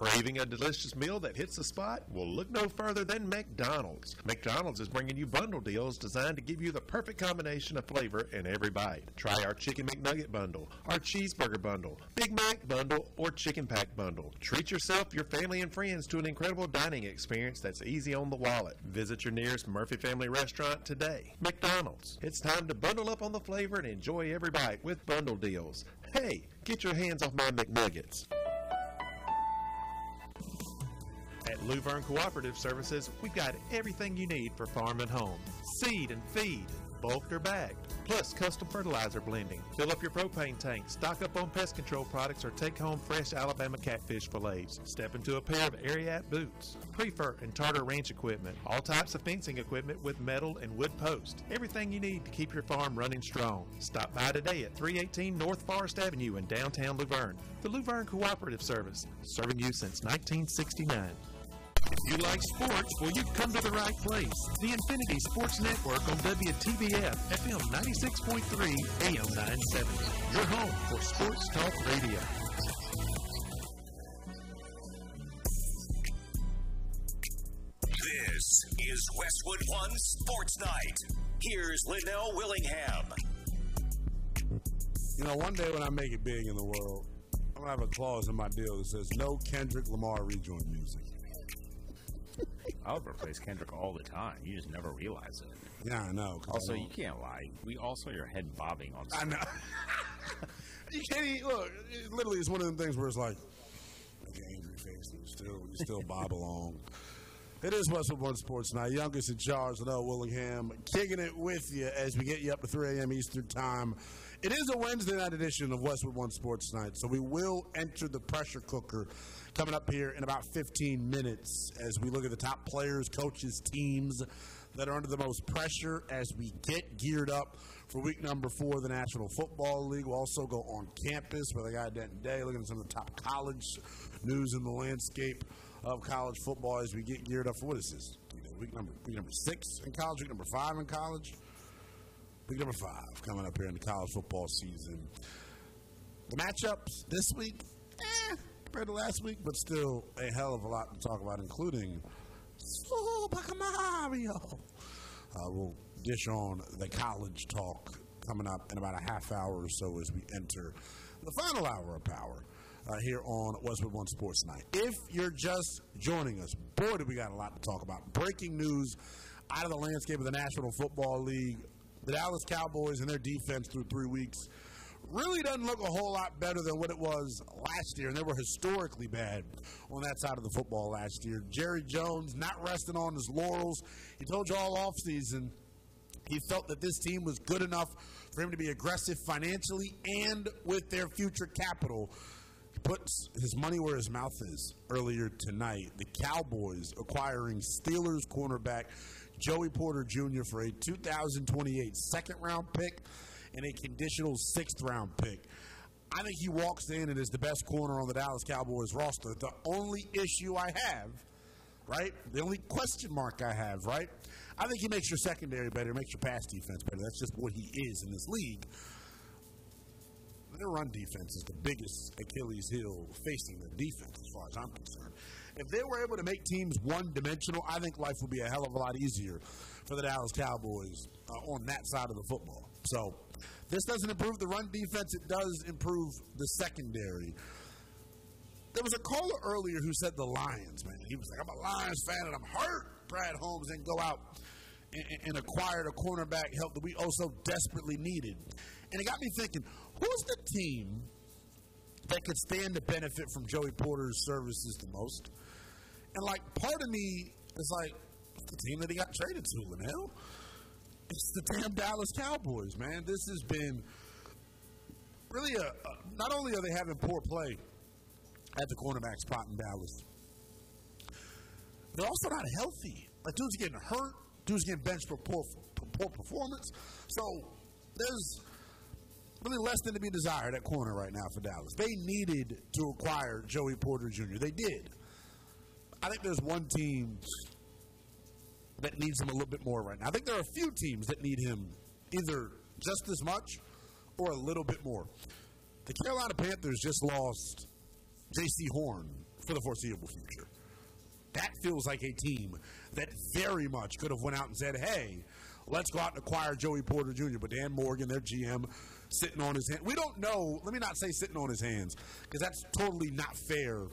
Craving a delicious meal that hits the spot? Well, look no further than McDonald's. McDonald's is bringing you bundle deals designed to give you the perfect combination of flavor in every bite. Try our Chicken McNugget bundle, our Cheeseburger bundle, Big Mac bundle, or Chicken Pack bundle. Treat yourself, your family, and friends to an incredible dining experience that's easy on the wallet. Visit your nearest Murphy Family restaurant today. McDonald's. It's time to bundle up on the flavor and enjoy every bite with bundle deals. Hey, get your hands off my McNuggets. At Luverne Cooperative Services, we've got everything you need for farm and home. Seed and feed, bulk or bag, plus custom fertilizer blending. Fill up your propane tank, stock up on pest control products, or take home fresh Alabama catfish fillets. Step into a pair of Ariat boots, Prefer and Tartar Ranch equipment, all types of fencing equipment with metal and wood posts. Everything you need to keep your farm running strong. Stop by today at 318 North Forest Avenue in downtown Luverne. The Luverne Cooperative Service, serving you since 1969. If you like sports, well, you've come to the right place. The Infinity Sports Network on WTBF, FM 96.3, AM 970. Your home for sports talk radio. This is Westwood One Sports Night. Here's Linnell Willingham. You know, one day when I make it big in the world, I'm going to have a clause in my deal that says no Kendrick Lamar rejoin music. I would replace Kendrick all the time. You just never realize it. Yeah, I know. Also, you can't lie. We all saw your head bobbing on I know. You can't eat. Look, it literally, it's one of them things where it's like, okay, angry face, and you still bob along. It is Westwood One Sports Night. Youngest in charge, Linnell Willingham, kicking it with you as we get you up to 3 a.m. Eastern Time. It is a Wednesday night edition of Westwood One Sports Night, so we will enter the pressure cooker coming up here in about 15 minutes as we look at the top players, coaches, teams that are under the most pressure as we get geared up for week number 4 of the National Football League. We'll also go on campus where they got that day, looking at some of the top college news in the landscape of college football as we get geared up for what is this? Week number 6 in college, week number 5 in college. Week number 5 coming up here in the college football season. The matchups this week, compared to last week, but still a hell of a lot to talk about, including Super Mario. We'll dish on the college talk coming up in about a half hour or so as we enter the final hour of power here on Westwood One Sports Night. If you're just joining us, boy, do we got a lot to talk about. Breaking news out of the landscape of the National Football League. The Dallas Cowboys and their defense through 3 weeks really doesn't look a whole lot better than what it was last year, and they were historically bad on that side of the football last year. Jerry Jones not resting on his laurels. He told you all offseason he felt that this team was good enough for him to be aggressive financially and with their future capital. He puts his money where his mouth is earlier tonight. The Cowboys acquiring Steelers cornerback Joey Porter Jr. for a 2028 second-round pick and a conditional 6th-round pick. I think he walks in and is the best corner on the Dallas Cowboys roster. The only issue I have, right, the only question mark I have, right, I think he makes your secondary better, makes your pass defense better. That's just what he is in this league. Their run defense is the biggest Achilles heel facing their defense as far as I'm concerned. If they were able to make teams one-dimensional, I think life would be a hell of a lot easier for the Dallas Cowboys on that side of the football. So this doesn't improve the run defense. It does improve the secondary. There was a caller earlier who said the Lions, man. He was like, I'm a Lions fan and I'm hurt. Brad Holmes didn't go out and acquired a cornerback help that we also desperately needed. And it got me thinking, who's the team that could stand to benefit from Joey Porter's services the most? And, like, part of me is like, it's the team that he got traded to, Linnell. It's the damn Dallas Cowboys, man. This has been really not only are they having poor play at the cornerback spot in Dallas, they're also not healthy. Like, dude's getting hurt. Dude's getting benched for poor performance. So there's really less than to be desired at corner right now for Dallas. They needed to acquire Joey Porter Jr. They did. I think there's one team that needs him a little bit more right now. I think there are a few teams that need him either just as much or a little bit more. The Carolina Panthers just lost J.C. Horn for the foreseeable future. That feels like a team that very much could have went out and said, hey, let's go out and acquire Joey Porter Jr., but Dan Morgan, their GM, sitting on his hands. We don't know. Let me not say sitting on his hands, because that's totally not fair,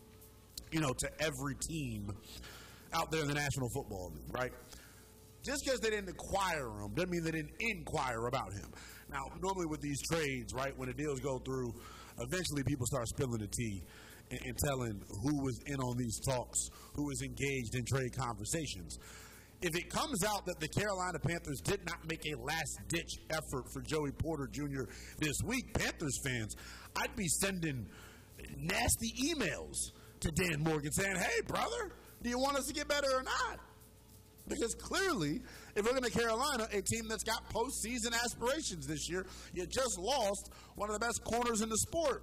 to every team out there in the National Football League, right? Just because they didn't acquire him doesn't mean they didn't inquire about him. Now, normally with these trades, right, when the deals go through, eventually people start spilling the tea and telling who was in on these talks, who was engaged in trade conversations. If it comes out that the Carolina Panthers did not make a last-ditch effort for Joey Porter Jr. this week, Panthers fans, I'd be sending nasty emails to Dan Morgan saying, hey, brother, do you want us to get better or not? Because clearly, if we're looking at Carolina, a team that's got postseason aspirations this year, you just lost one of the best corners in the sport.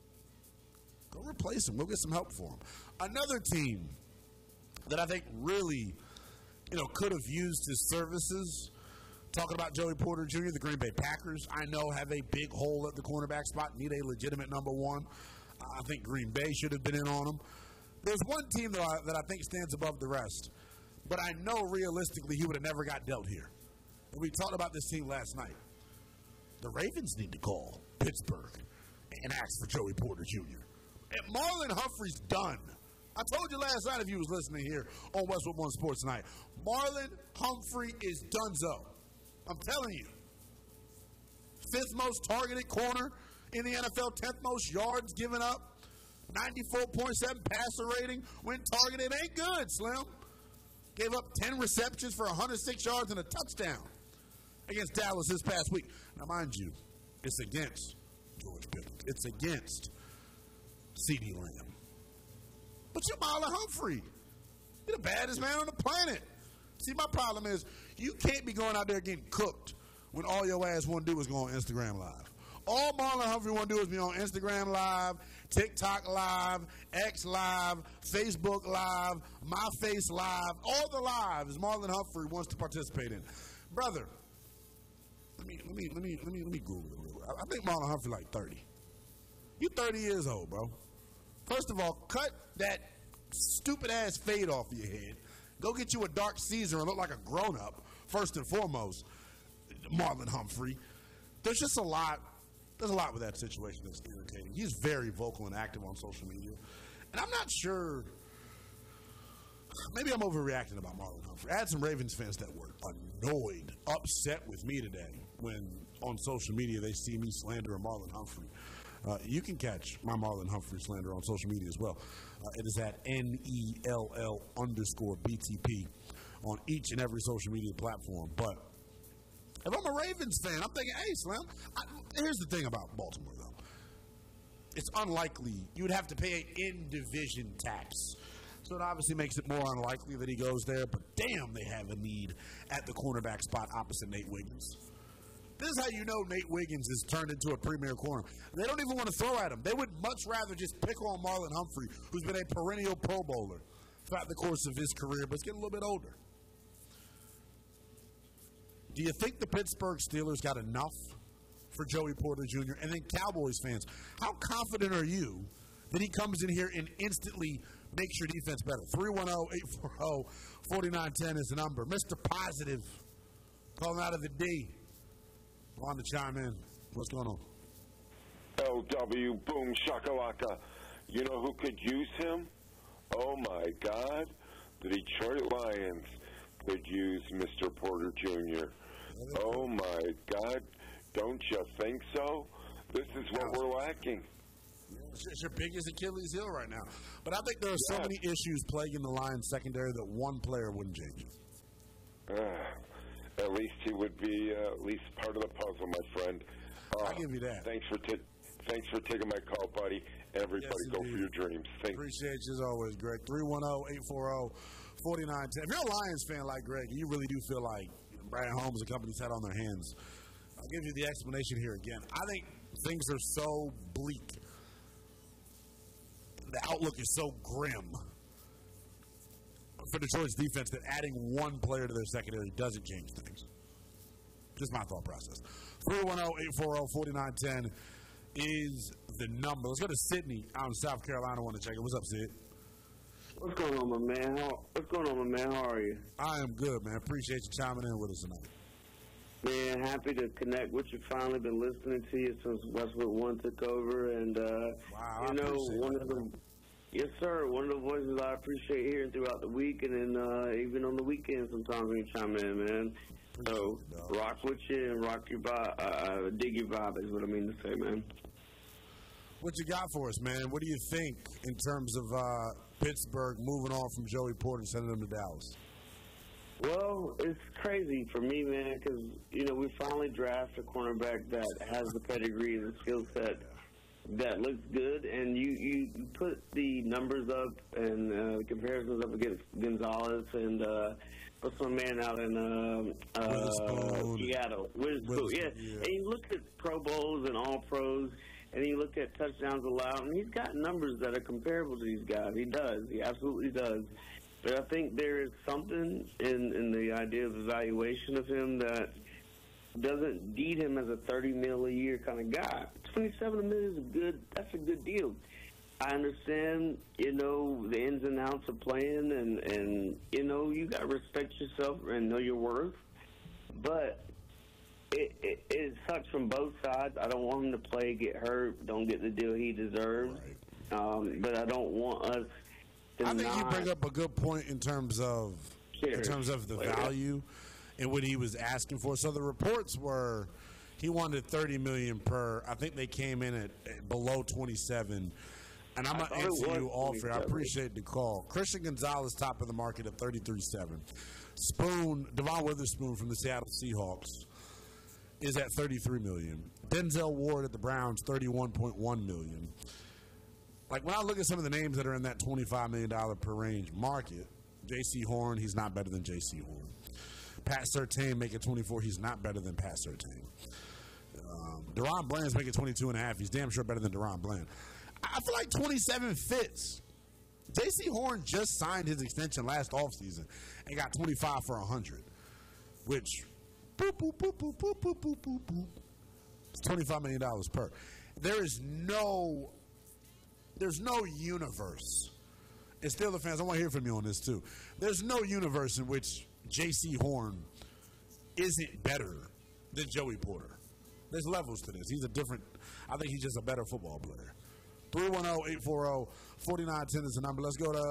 Go replace him. Go get some help for him. Another team that I think really, could have used his services, talking about Joey Porter Jr., the Green Bay Packers, I know have a big hole at the cornerback spot, need a legitimate number one. I think Green Bay should have been in on him. There's one team that I think stands above the rest, but I know realistically he would have never got dealt here. And we talked about this team last night. The Ravens need to call Pittsburgh and ask for Joey Porter Jr. And Marlon Humphrey's done. I told you last night if you was listening here on Westwood One Sports Night, Marlon Humphrey is donezo. I'm telling you. 5th most targeted corner in the NFL, 10th most yards given up, 94.7 passer rating when targeted. Ain't good, Slim. Gave up 10 receptions for 106 yards and a touchdown against Dallas this past week. Now, mind you, it's against George Pickens. It's against CeeDee Lamb. But you're Marlon Humphrey. You're the baddest man on the planet. See, my problem is you can't be going out there getting cooked when all your ass want to do is go on Instagram Live. All Marlon Humphrey want to do is be on Instagram Live, TikTok Live, X Live, Facebook Live, My Face Live, all the lives Marlon Humphrey wants to participate in. Brother, let me Google it real quick. I think Marlon Humphrey like 30. You 30 years old, bro. First of all, cut that stupid ass fade off of your head. Go get you a dark Caesar and look like a grown up. First and foremost, Marlon Humphrey. There's just a lot. There's a lot with that situation that's irritating. He's very vocal and active on social media. And I'm not sure. Maybe I'm overreacting about Marlon Humphrey. I had some Ravens fans that were annoyed, upset with me today when on social media they see me slander Marlon Humphrey. You can catch my Marlon Humphrey slander on social media as well. It is at NELL_BTP on each and every social media platform. But if I'm a Ravens fan, I'm thinking, hey, Slim, here's the thing about Baltimore, though. It's unlikely. You would have to pay an in-division tax. So it obviously makes it more unlikely that he goes there. But damn, they have a need at the cornerback spot opposite Nate Wiggins. This is how you know Nate Wiggins is turned into a premier corner. They don't even want to throw at him. They would much rather just pick on Marlon Humphrey, who's been a perennial Pro Bowler throughout the course of his career, but he's getting a little bit older. Do you think the Pittsburgh Steelers got enough for Joey Porter Jr.? And then Cowboys fans, how confident are you that he comes in here and instantly makes your defense better? 310-840-4910 is the number. Mr. Positive, calling out of the D. On to chime in. What's going on? LW, boom, shakalaka. You know who could use him? Oh, my God. The Detroit Lions could use Mr. Porter Jr. Oh, my God. Don't you think so? This is what we're lacking. It's your biggest Achilles heel right now. But I think there are so many issues plaguing the Lions secondary that one player wouldn't change it. At least he would be at least part of the puzzle, my friend. I'll give you that. Thanks for taking my call, buddy. Everybody go for your dreams. Appreciate you as always, Greg. 310-840-4910. If you're a Lions fan like Greg, you really do feel like Brian Holmes and company's had on their hands. I'll give you the explanation here again. I think things are so bleak. The outlook is so grim for Detroit's defense that adding one player to their secondary doesn't change things. Just my thought process. 310-840-4910 is the number. Let's go to Sydney out in South Carolina. I want to check it. What's up, Sid? What's going on, my man? How are you? I am good, man. Appreciate you chiming in with us tonight. Man, happy to connect with you. Finally been listening to you since Westwood One took over, and wow, you know, one of the voices I appreciate hearing throughout the week, and then even on the weekend sometimes when you chime in, man. So rock with you and rock your vibe, dig your vibe is what I mean to say, man. What you got for us, man? What do you think in terms of Pittsburgh moving on from Joey Porter and sending him to Dallas? Well, it's crazy for me, man, because, you know, we finally drafted a cornerback that has the pedigree and the skill set that looks good, and you put the numbers up and comparisons up against Gonzalez and what's my man out in Seattle? Witherspoon, yeah. And you look at Pro Bowls and All Pros, and you look at touchdowns allowed, and he's got numbers that are comparable to these guys. He does. He absolutely does. But I think there is something in the idea of evaluation of him that doesn't deed him as a $30 million a year kind of guy. $27 million is that's a good deal. I understand, you know, the ins and outs of playing, and you know, you got to respect yourself and know your worth. But it sucks from both sides. I don't want him to play, get hurt, don't get the deal he deserves. Right. But I don't want us to I think you bring up a good point in terms of the value and what he was asking for. So the reports were he wanted $30 million per. I think they came in at below 27. And I'm not answering you all for it. I appreciate the call. Christian Gonzalez, top of the market at $33.7. Devon Witherspoon from the Seattle Seahawks is at $33 million. Denzel Ward at the Browns, $31.1 million. Like, when I look at some of the names that are in that $25 million per range market, J.C. Horn, he's not better than J.C. Horn. Pat Surtain making 24, he's not better than Pat Surtain. Deron Bland's making 22.5, he's damn sure better than Deron Bland. I feel like 27 fits. J.C. Horn just signed his extension last offseason and got 25 for 100, which boop, boop, boop, boop, boop, boop, boop, boop, boop. It's $25 million per. There's no universe. And Steelers fans, I want to hear from you on this too. There's no universe in which J.C. Horn isn't better than Joey Porter. There's levels to this. I think he's just a better football player. 310-840-4910 is the number. Let's go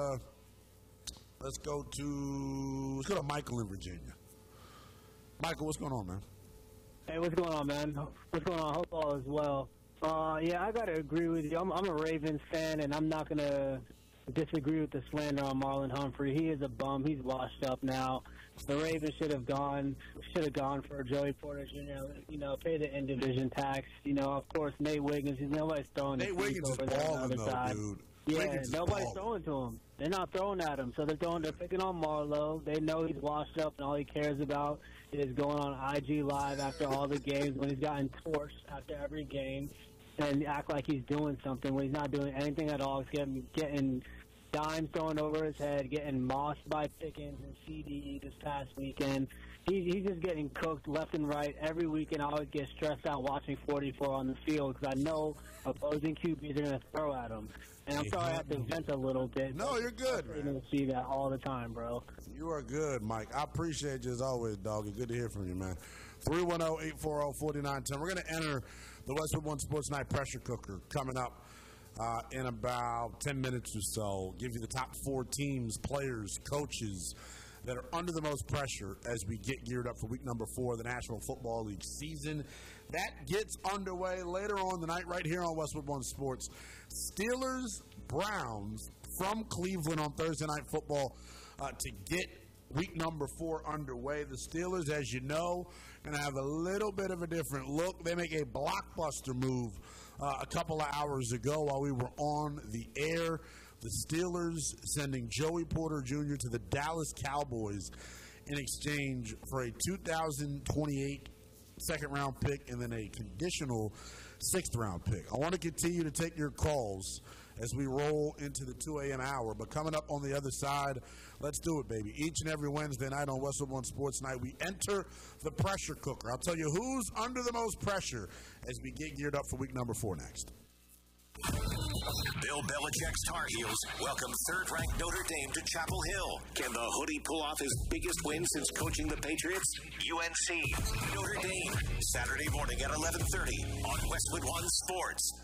to Michael in Virginia. Michael, what's going on, man? Hey, what's going on, man? What's going on? I hope all is well. Yeah, I got to agree with you. I'm a Ravens fan, and I'm not going to disagree with the slander on Marlon Humphrey. He is a bum. He's washed up now. The Ravens should have gone for Joey Porter Jr., pay the in-division tax. Of course, Nate Wiggins, nobody's throwing Nate Wiggins over there on the other side. Dude. Yeah, nobody's throwing to him. They're not throwing at him. So they're picking on Marlo. They know he's washed up, and all he cares about is going on IG Live after all the games when he's gotten torched after every game and act like he's doing something when he's not doing anything at all. He's getting dimes thrown over his head, getting mossed by Pickens and CD this past weekend. He's just getting cooked left and right every weekend. I always get stressed out watching 44 on the field because I know opposing QBs are going to throw at him. And I'm sorry I have to vent a little bit. No, you're good, man. You're going to see that all the time, bro. You are good, Mike. I appreciate you as always, dog. It's good to hear from you, man. 310-840-4910. We're going to enter the Westwood One Sports Night pressure cooker coming up in about 10 minutes or so. Give you the top 4 teams, players, coaches that are under the most pressure as we get geared up for week number 4 of the National Football League season. That gets underway later on tonight right here on Westwood One Sports. Steelers-Browns from Cleveland on Thursday Night Football to get week number 4 underway. The Steelers, as you know, going to have a little bit of a different look. They make a blockbuster move a couple of hours ago while we were on the air. The Steelers sending Joey Porter Jr. to the Dallas Cowboys in exchange for a 2028 second-round pick and then a conditional 6th-round pick. I want to continue to take your calls as we roll into the 2 a.m. hour. But coming up on the other side, let's do it, baby. Each and every Wednesday night on Westwood One Sports Night, we enter the pressure cooker. I'll tell you who's under the most pressure as we get geared up for week number 4 next. Bill Belichick's Tar Heels welcome third-ranked Notre Dame to Chapel Hill. Can the Hoodie pull off his biggest win since coaching the Patriots? UNC, Notre Dame, Saturday morning at 11:30 on Westwood One Sports.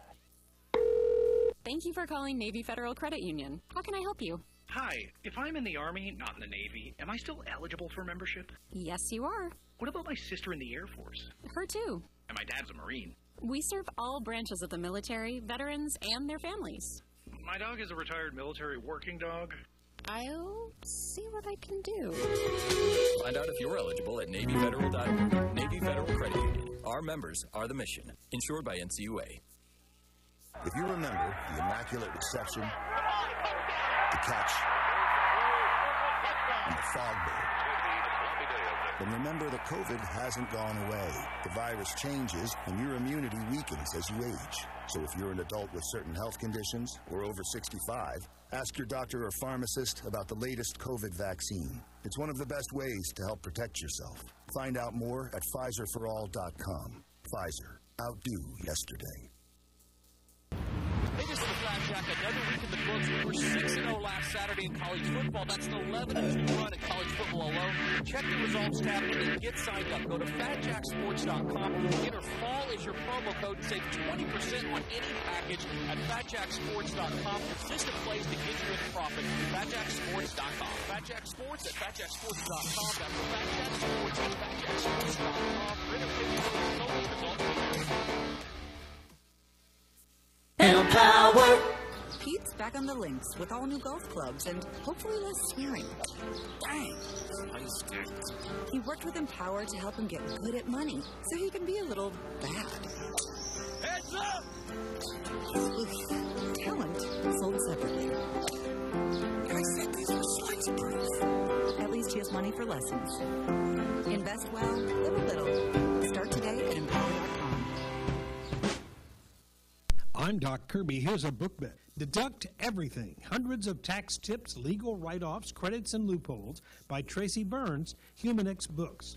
Thank you for calling Navy Federal Credit Union. How can I help you? Hi, if I'm in the Army, not in the Navy, am I still eligible for membership? Yes, you are. What about my sister in the Air Force? Her too. And my dad's a Marine. We serve all branches of the military, veterans, and their families. My dog is a retired military working dog. I'll see what I can do. Find out if you're eligible at NavyFederal.org. Navy Federal Credit Union. Our members are the mission. Insured by NCUA. If you remember the Immaculate Reception, the catch, and the fog bowl, then remember that COVID hasn't gone away. The virus changes and your immunity weakens as you age. So if you're an adult with certain health conditions or over 65, ask your doctor or pharmacist about the latest COVID vaccine. It's one of the best ways to help protect yourself. Find out more at PfizerForAll.com. Pfizer. Outdo yesterday. Hey, this is the Flat Jack. Another week in the books. We were 6-0 last Saturday in college football. That's an 11-2 run in college football alone. Check the results tab and then get signed up. Go to FatJackSports.com. Enter fall as your promo code and save 20% on any package at FatJackSports.com. Consistent plays to get you in profit. FatJackSports.com. FatJack Sports at FatJackSports.com. That's FatJack Sports at FatJackSports.com. And power. Pete's back on the links with all new golf clubs and hopefully less swearing. Dang. He worked with Empower to help him get good at money so he can be a little bad. Heads up! Oof. Talent sold separately. I said these were slice proof. At least he has money for lessons. Invest well, live a little. Start today at Empower.com. I'm Doc Kirby. Here's a book bet. Deduct Everything. Hundreds of tax tips, legal write-offs, credits, and loopholes by Tracy Burns, Humanix Books.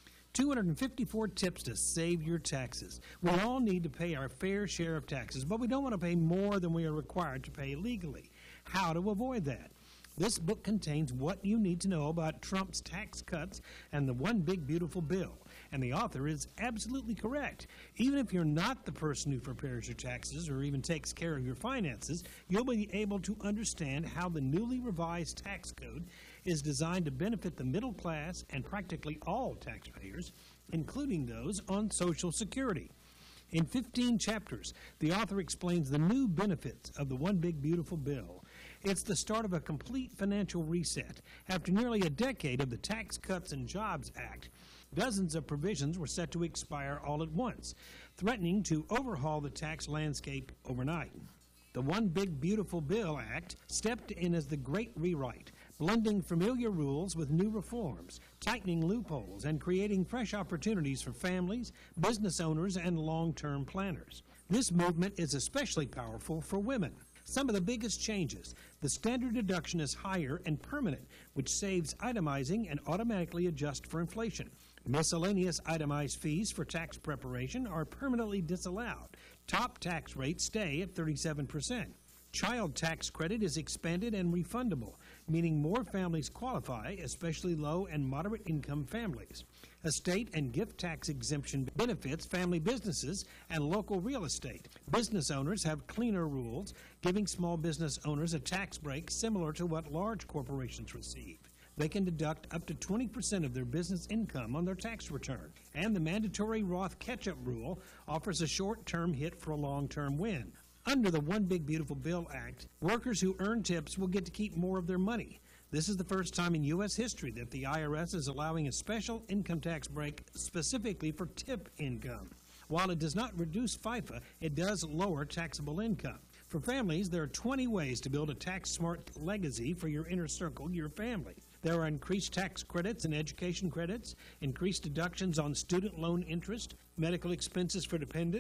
254 tips to save your taxes. We all need to pay our fair share of taxes, but we don't want to pay more than we are required to pay legally. How to avoid that? This book contains what you need to know about Trump's tax cuts and the One Big Beautiful Bill. And the author is absolutely correct. Even if you're not the person who prepares your taxes or even takes care of your finances, you'll be able to understand how the newly revised tax code is designed to benefit the middle class and practically all taxpayers, including those on Social Security. In 15 chapters, the author explains the new benefits of the One Big Beautiful Bill. It's the start of a complete financial reset. After nearly a decade of the Tax Cuts and Jobs Act, dozens of provisions were set to expire all at once, threatening to overhaul the tax landscape overnight. The One Big Beautiful Bill Act stepped in as the great rewrite, blending familiar rules with new reforms, tightening loopholes, and creating fresh opportunities for families, business owners, and long-term planners. This movement is especially powerful for women. Some of the biggest changes: the standard deduction is higher and permanent, which saves itemizing and automatically adjusts for inflation. Miscellaneous itemized fees for tax preparation are permanently disallowed. Top tax rates stay at 37%. Child tax credit is expanded and refundable, meaning more families qualify, especially low and moderate income families. Estate and gift tax exemption benefits family businesses and local real estate. Business owners have cleaner rules, giving small business owners a tax break similar to what large corporations receive. They can deduct up to 20% of their business income on their tax return. And the mandatory Roth catch-up rule offers a short-term hit for a long-term win. Under the One Big Beautiful Bill Act, workers who earn tips will get to keep more of their money. This is the first time in U.S. history that the IRS is allowing a special income tax break specifically for tip income. While it does not reduce FIFA, it does lower taxable income. For families, there are 20 ways to build a tax-smart legacy for your inner circle, your family. There are increased tax credits and education credits, increased deductions on student loan interest, medical expenses for dependents,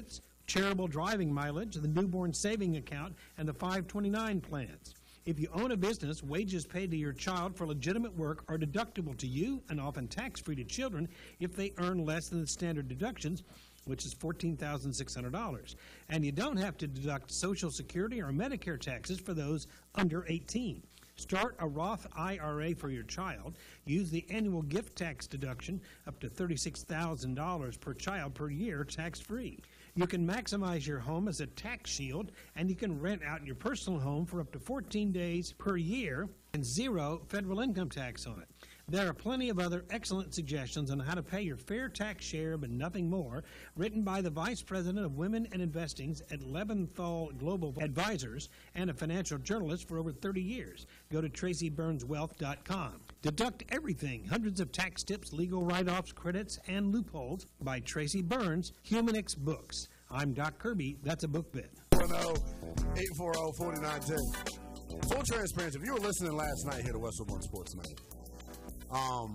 charitable driving mileage, the newborn saving account, and the 529 plans. If you own a business, wages paid to your child for legitimate work are deductible to you and often tax-free to children if they earn less than the standard deductions, which is $14,600. And you don't have to deduct Social Security or Medicare taxes for those under 18. Start a Roth IRA for your child. Use the annual gift tax deduction up to $36,000 per child per year tax-free. You can maximize your home as a tax shield, and you can rent out your personal home for up to 14 days per year and zero federal income tax on it. There are plenty of other excellent suggestions on how to pay your fair tax share, but nothing more, written by the Vice President of Women and Investings at Leventhal Global Advisors and a financial journalist for over 30 years. Go to TracyBurnsWealth.com. Deduct everything, hundreds of tax tips, legal write-offs, credits, and loopholes by Tracy Burns, Humanix Books. I'm Doc Kirby. That's a book bit. 840-4910. Full transparency, if you were listening last night here to Westwood One Sports Night, I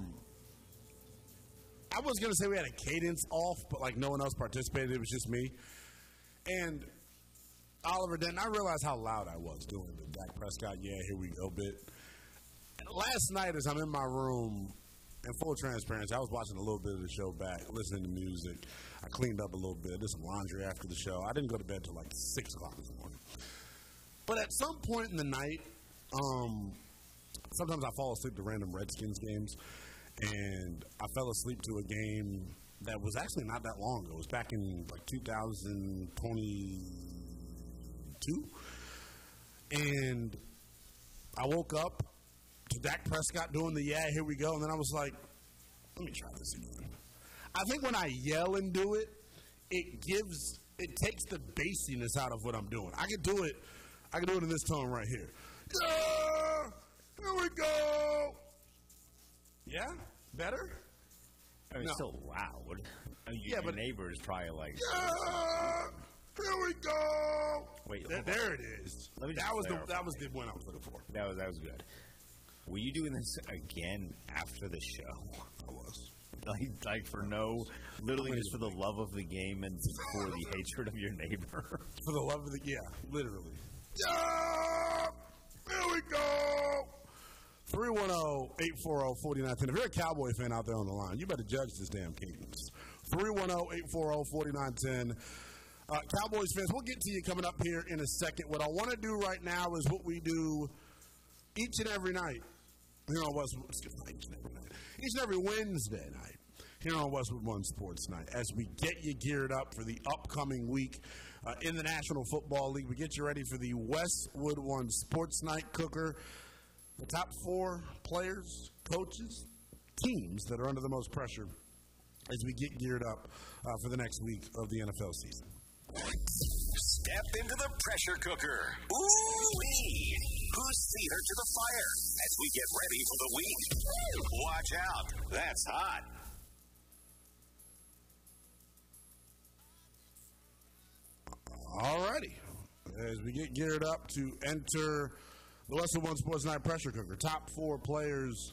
was going to say we had a cadence off, but like no one else participated. It was just me. And Oliver Denton, I realized how loud I was doing the Dak Prescott, yeah, here we go bit. And last night as I'm in my room, in full transparency, I was watching a little bit of the show back, listening to music. I cleaned up a little bit, did some laundry after the show. I didn't go to bed till like 6 o'clock this morning. But at some point in the night, sometimes I fall asleep to random Redskins games, and I fell asleep to a game that was actually not that long ago. It was back in like 2022, and I woke up to Dak Prescott doing the yeah, here we go, and then I was like, let me try this again. I think when I yell and do it, it takes the bassiness out of what I'm doing. I can do it in this tone right here. Yeah! Here we go. Yeah? Better? I mean, no. It's still loud. I mean, your neighbor is probably like... Yeah! Here we go. Wait, there it is. Let me that was the one I was looking for. That was good. Were you doing this again after the show? I was. Like literally just for the love of the game and for the hatred of your neighbor. For the love of the, yeah, literally. Yeah! Here we go. 310-840-4910. If you're a Cowboy fan out there on the line, you better judge this damn cadence. 310-840-4910. Cowboys fans, we'll get to you coming up here in a second. What I want to do right now is what we do each and every night. Here on Westwood, each and every Wednesday night here on Westwood One Sports Night, as we get you geared up for the upcoming week in the National Football League. We get you ready for the Westwood One Sports Night Cooker. The top 4 players, coaches, teams that are under the most pressure as we get geared up for the next week of the NFL season. Step into the pressure cooker. Ooh-wee! Whose feet are to the fire as we get ready for the week? Watch out. That's hot. All righty. As we get geared up to enter the Westwood One Sports Night Pressure Cooker, top 4 players,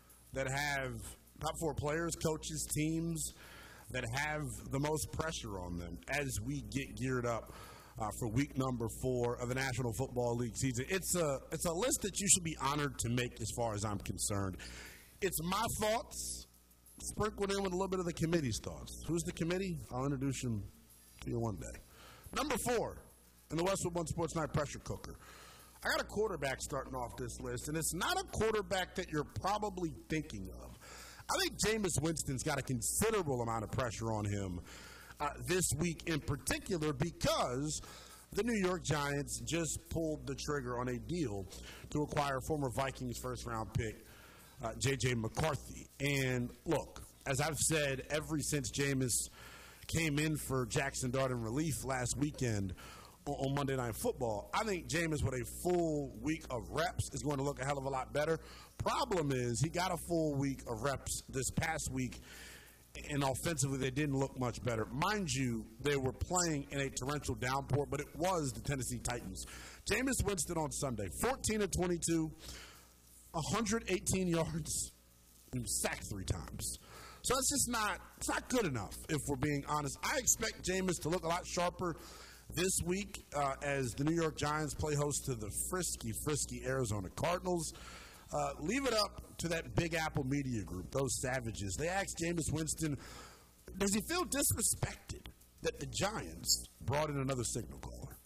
coaches, teams that have the most pressure on them as we get geared up for week number 4 of the National Football League season. It's a list that you should be honored to make as far as I'm concerned. It's my thoughts sprinkled in with a little bit of the committee's thoughts. Who's the committee? I'll introduce him to you one day. Number 4 in the Westwood One Sports Night Pressure Cooker. I got a quarterback starting off this list, and it's not a quarterback that you're probably thinking of. I think Jameis Winston's got a considerable amount of pressure on him this week in particular because the New York Giants just pulled the trigger on a deal to acquire former Vikings first-round pick J.J. McCarthy. And look, as I've said ever since Jameis came in for Jackson Dart in relief last weekend on Monday Night Football, I think Jameis with a full week of reps is going to look a hell of a lot better. Problem is, he got a full week of reps this past week, and offensively they didn't look much better. Mind you, they were playing in a torrential downpour, but it was the Tennessee Titans. Jameis Winston on Sunday, 14 of 22, 118 yards, and sacked 3 times. So it's not good enough, if we're being honest. I expect Jameis to look a lot sharper this week as the New York Giants play host to the frisky Arizona Cardinals. Leave it up to that Big Apple media group, those savages. They asked Jameis Winston, does he feel disrespected that the Giants brought in another signal caller?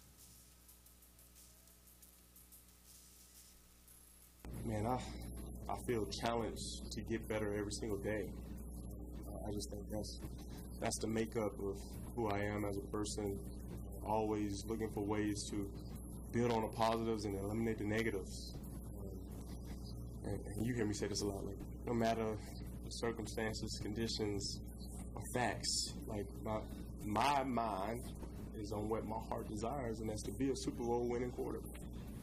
Man, I feel challenged to get better every single day. I just think that's the makeup of who I am as a person, always looking for ways to build on the positives and eliminate the negatives. And you hear me say this a lot, like, no matter the circumstances, conditions, or facts, like, my mind is on what my heart desires, and that's to be a Super Bowl winning quarterback.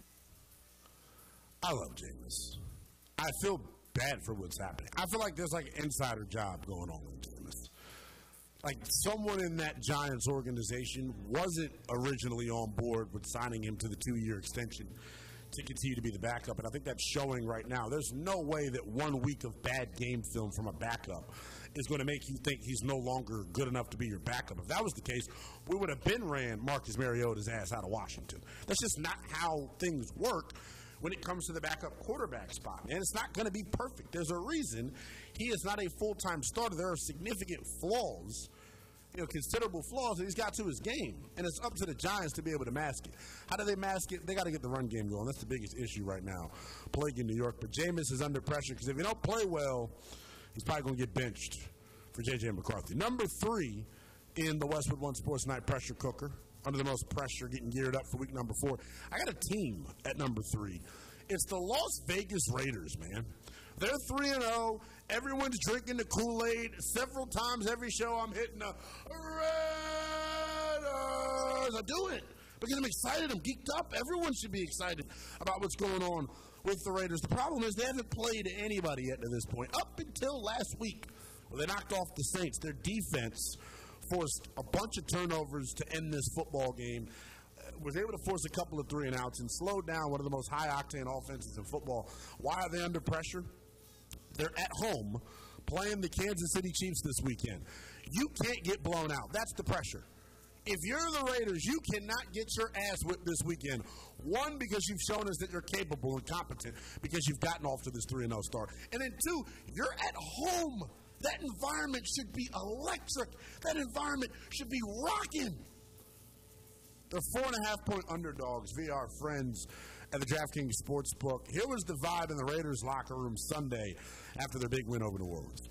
I love Jameis. I feel bad for what's happening. I feel like there's like an insider job going on with Jameis. Like someone in that Giants organization wasn't originally on board with signing him to the 2-year extension to continue to be the backup, and I think that's showing right now. There's no way that 1 week of bad game film from a backup is going to make you think he's no longer good enough to be your backup. If that was the case, we would have been ran Marcus Mariota's ass out of Washington. That's just not how things work when it comes to the backup quarterback spot. And it's not going to be perfect. There's a reason he is not a full-time starter. There are significant flaws, considerable flaws that he's got to his game. And it's up to the Giants to be able to mask it. How do they mask it? They got to get the run game going. That's the biggest issue right now, plaguing New York. But Jameis is under pressure because if he don't play well, he's probably going to get benched for J.J. McCarthy. Number 3 in the Westwood One Sports Night pressure cooker, under the most pressure, getting geared up for week number 4. I got a team at number 3. It's the Las Vegas Raiders, man. They're 3-0. Everyone's drinking the Kool-Aid. Several times every show I'm hitting the Raiders. I do it because I'm excited. I'm geeked up. Everyone should be excited about what's going on with the Raiders. The problem is they haven't played anybody yet to this point. Up until last week, where they knocked off the Saints, their defense forced a bunch of turnovers to end this football game, was able to force a couple of 3-and-outs and slow down one of the most high-octane offenses in football. Why are they under pressure? They're at home playing the Kansas City Chiefs this weekend. You can't get blown out. That's the pressure. If you're the Raiders, you cannot get your ass whipped this weekend. One, because you've shown us that you're capable and competent because you've gotten off to this 3-0 start. And then two, you're at home. That environment should be electric. That environment should be rocking. They're 4.5-point underdogs via our friends at the DraftKings Sportsbook. Here was the vibe in the Raiders locker room Sunday after their big win over New Orleans.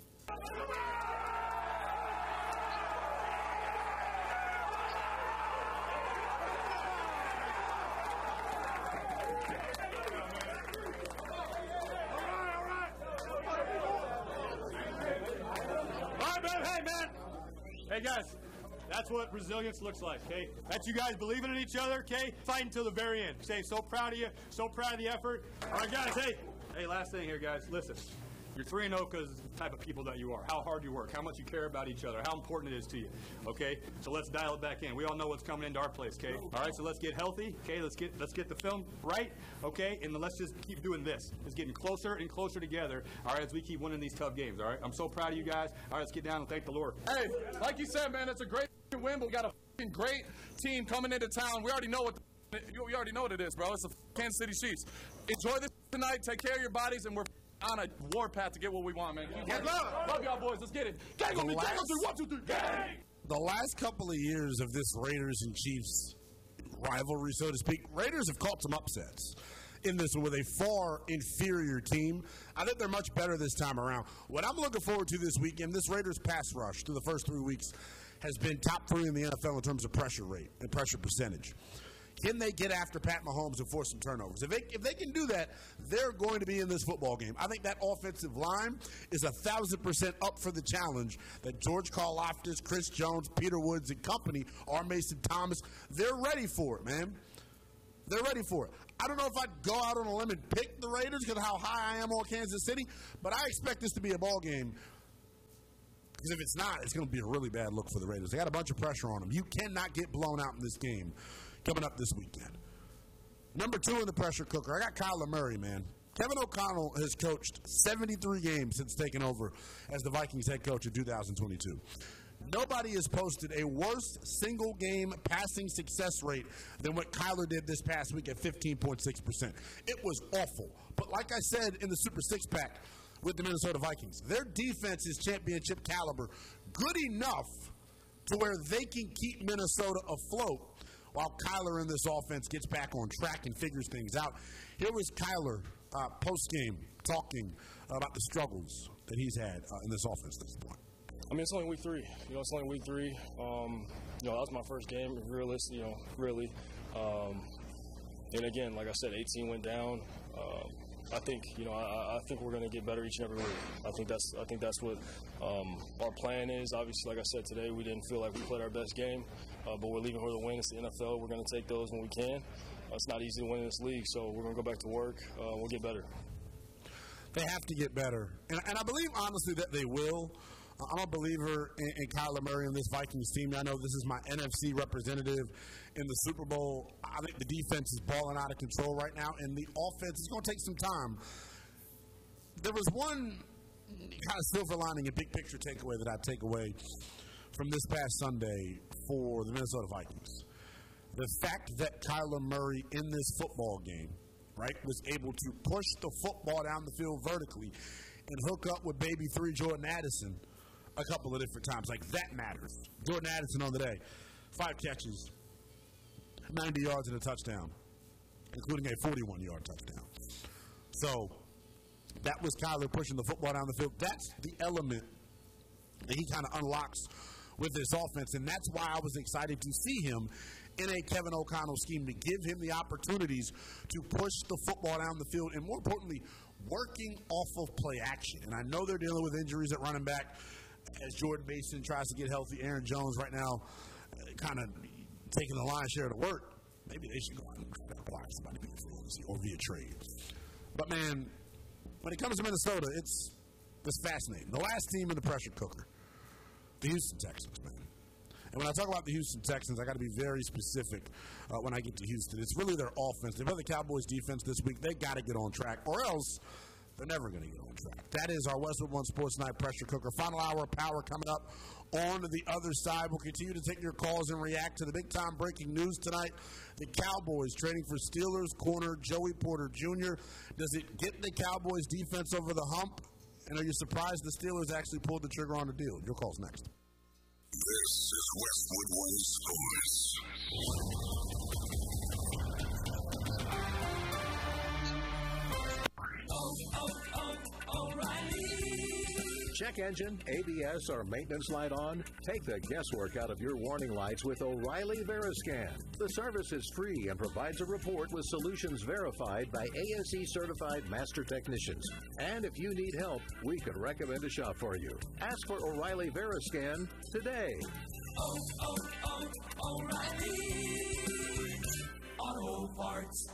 Hey guys, that's what resilience looks like, okay? That's you guys believing in each other, okay? Fighting till the very end. Okay, so proud of you, so proud of the effort. All right, guys, hey, last thing here, guys. Listen, you're 3-0 because of the type of people that you are, how hard you work, how much you care about each other, how important it is to you, okay? So let's dial it back in. We all know what's coming into our place, okay? All right, so let's get healthy, okay? Let's get the film right, okay? And then let's just keep doing this. It's getting closer and closer together, all right, as we keep winning these tough games, all right? I'm so proud of you guys. All right, let's get down and thank the Lord. Hey, like you said, man, it's a great win, but we got a great team coming into town. We already know what it is, bro. It's the Kansas City Chiefs. Enjoy this tonight. Take care of your bodies, and we're on a war-path to get what we want, man. Love y'all, boys. Let's get it. Gang on me. Gang on 3. 1, 2, 3. Gang! The last couple of years of this Raiders and Chiefs rivalry, so to speak, Raiders have caught some upsets in this one with a far inferior team. I think they're much better this time around. What I'm looking forward to this weekend, this Raiders pass rush through the first 3 weeks has been top 3 in the NFL in terms of pressure rate and pressure percentage. Can they get after Pat Mahomes and force some turnovers? If they can do that, they're going to be in this football game. I think that offensive line is 1,000% up for the challenge that George Karlaftis, Chris Jones, Peter Woods, and company, R. Mason Thomas, they're ready for it, man. They're ready for it. I don't know if I'd go out on a limb and pick the Raiders because of how high I am on Kansas City, but I expect this to be a ball game. Because if it's not, it's going to be a really bad look for the Raiders. They got a bunch of pressure on them. You cannot get blown out in this game coming up this weekend. Number 2 in the pressure cooker, I got Kyler Murray, man. Kevin O'Connell has coached 73 games since taking over as the Vikings head coach in 2022. Nobody has posted a worse single-game passing success rate than what Kyler did this past week at 15.6%. It was awful. But like I said in the Super Six-Pack with the Minnesota Vikings, their defense is championship caliber, good enough to where they can keep Minnesota afloat while Kyler in this offense gets back on track and figures things out. Here was Kyler post-game talking about the struggles that he's had in this offense at this point. I mean, it's only week 3. It's only week 3. That was my first game, really. And again, like I said, 18 went down. I think, I think we're going to get better each and every week. I think that's what our plan is. Obviously, like I said today, we didn't feel like we played our best game, but we're leaving here to win. It's the NFL. We're going to take those when we can. It's not easy to win in this league, so we're going to go back to work. We'll get better. They have to get better, and I believe honestly that they will. I'm a believer in Kyler Murray and this Vikings team. I know this is my NFC representative in the Super Bowl. I think the defense is balling out of control right now, and the offense is going to take some time. There was one kind of silver lining and big picture takeaway that I take away from this past Sunday for the Minnesota Vikings. The fact that Kyler Murray in this football game, right, was able to push the football down the field vertically and hook up with baby 3 Jordan Addison a couple of different times. Like, that matters. Jordan Addison on the day, 5 catches, 90 yards and a touchdown, including a 41-yard touchdown. So that was Kyler pushing the football down the field. That's the element that he kind of unlocks with this offense, and that's why I was excited to see him in a Kevin O'Connell scheme, to give him the opportunities to push the football down the field, and more importantly, working off of play action. And I know they're dealing with injuries at running back as Jordan Mason tries to get healthy. Aaron Jones right now kind of taking the lion's share of the work. Maybe they should go out and acquire somebody or via trade. But, man, when it comes to Minnesota, it's fascinating. The last team in the pressure cooker, the Houston Texans, man. And when I talk about the Houston Texans, I got to be very specific when I get to Houston. It's really their offense. They play the Cowboys defense this week. They got to get on track, or else they're never going to get on track. That is our Westwood One Sports Night pressure cooker. Final hour of power coming up on the other side. We'll continue to take your calls and react to the big-time breaking news tonight. The Cowboys trading for Steelers corner Joey Porter Jr. Does it get the Cowboys defense over the hump? And are you surprised the Steelers actually pulled the trigger on the deal? Your call's next. This is Westwood One Sports. Check engine, ABS, or maintenance light on? Take the guesswork out of your warning lights with O'Reilly Veriscan. The service is free and provides a report with solutions verified by ASE-certified master technicians. And if you need help, we could recommend a shop for you. Ask for O'Reilly Veriscan today. O'Reilly Auto Parts.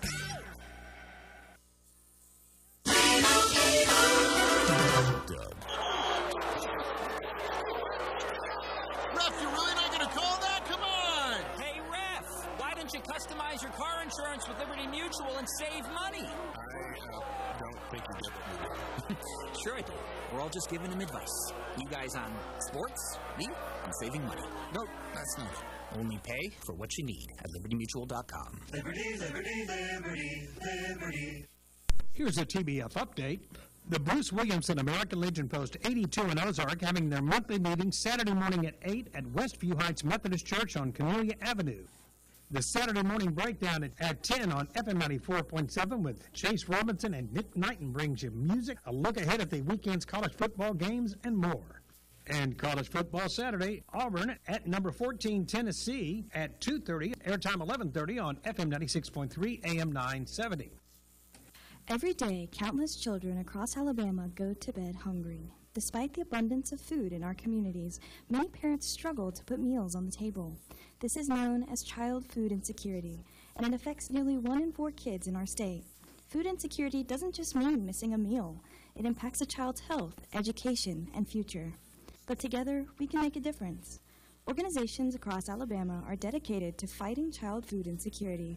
Ref, you're really not going to call that? Come on! Hey, Ref, why don't you customize your car insurance with Liberty Mutual and save money? I don't think you get it. Sure I do. We're all just giving him advice. You guys on sports, me on saving money. Nope, that's not it. Only pay for what you need at LibertyMutual.com. Liberty, liberty, liberty, liberty. Here's a TBF update. The Bruce Williamson American Legion Post 82 in Ozark having their monthly meeting Saturday morning at 8 at Westview Heights Methodist Church on Cornelia Avenue. The Saturday morning breakdown at 10 on FM 94.7 with Chase Robinson and Nick Knighton brings you music, a look ahead at the weekend's college football games, and more. And college football Saturday, Auburn at number 14 Tennessee at 2:30, airtime 11:30 on FM 96.3 AM 970. Every day, countless children across Alabama go to bed hungry. Despite the abundance of food in our communities, many parents struggle to put meals on the table. This is known as child food insecurity, and it affects nearly 1 in 4 kids in our state. Food insecurity doesn't just mean missing a meal. It impacts a child's health, education, and future. But together, we can make a difference. Organizations across Alabama are dedicated to fighting child food insecurity.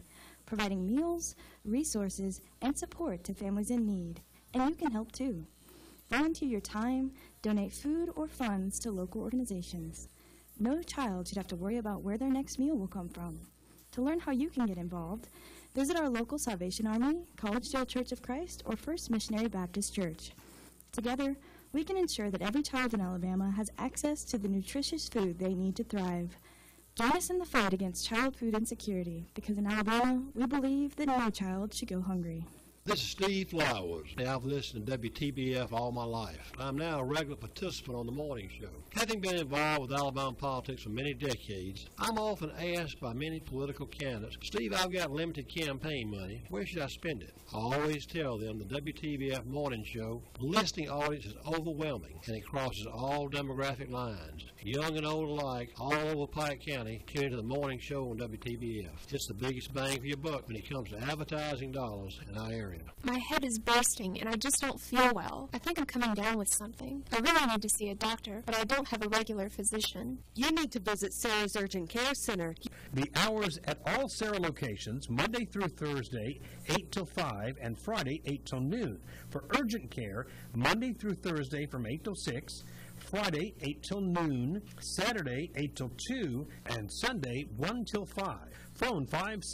providing meals, resources, and support to families in need. And you can help too. Volunteer your time, donate food or funds to local organizations. No child should have to worry about where their next meal will come from. To learn how you can get involved, visit our local Salvation Army, Collegedale Church of Christ, or First Missionary Baptist Church. Together, we can ensure that every child in Alabama has access to the nutritious food they need to thrive. Join us in the fight against child food insecurity, because in Alabama, we believe that no child should go hungry. This is Steve Flowers. I've listened to WTBF all my life. I'm now a regular participant on the morning show. Having been involved with Alabama politics for many decades, I'm often asked by many political candidates, Steve, I've got limited campaign money. Where should I spend it? I always tell them the WTBF morning show, the listening audience is overwhelming, and it crosses all demographic lines. Young and old alike, all over Pike County, tune into the morning show on WTBF. It's the biggest bang for your buck when it comes to advertising dollars in our area. My head is bursting and I just don't feel well. I think I'm coming down with something. I really need to see a doctor, but I don't have a regular physician. You need to visit Sarah's Urgent Care Center. The hours at all Sarah locations, Monday through Thursday, 8 till 5, and Friday, 8 till noon. For urgent care, Monday through Thursday from 8 till 6, Friday, 8 till noon, Saturday, 8 till 2, and Sunday, 1 till 5. Phone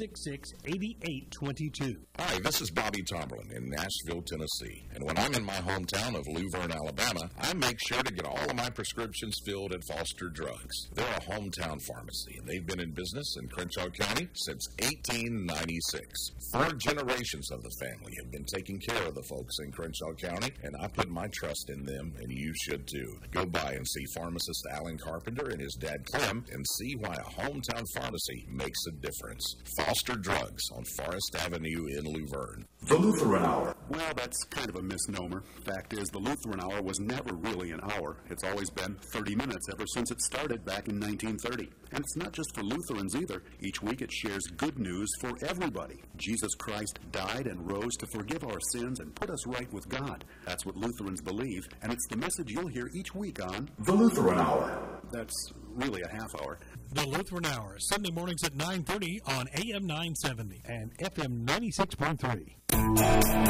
566-8822. Hi, this is Bobby Tomberlin in Nashville, Tennessee. And when I'm in my hometown of Luverne, Alabama, I make sure to get all of my prescriptions filled at Foster Drugs. They're a hometown pharmacy, and they've been in business in Crenshaw County since 1896. 4 generations of the family have been taking care of the folks in Crenshaw County, and I put my trust in them, and you should too. Go by and see pharmacist Alan Carpenter and his dad Clem and see why a hometown pharmacy makes a difference. Foster Drugs on Forest Avenue in Luverne. The Lutheran Hour. Well, that's kind of a misnomer. Fact is, the Lutheran Hour was never really an hour. It's always been 30 minutes ever since it started back in 1930. And it's not just for Lutherans either. Each week it shares good news for everybody. Jesus Christ died and rose to forgive our sins and put us right with God. That's what Lutherans believe, and it's the message you'll hear each week on The Lutheran Hour. That's really a half hour. The Lutheran Hour, Sunday mornings at 9:30 on AM 970 and FM 96.3.